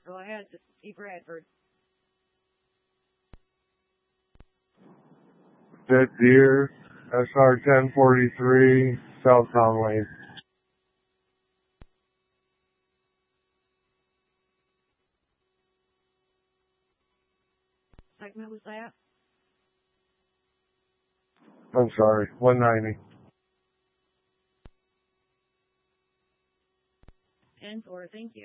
Go ahead, E. Bradford. Dead Deer, SR 1043, South Town Lane. Segment was that? I'm sorry, 190. 10-4, thank you.